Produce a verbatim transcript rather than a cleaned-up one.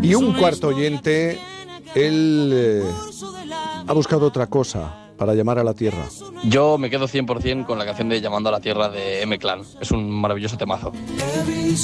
Y un cuarto oyente, él eh, ha buscado otra cosa para llamar a la tierra. Yo me quedo cien por ciento con la canción de Llamando a la Tierra de M-Clan. Es un maravilloso temazo.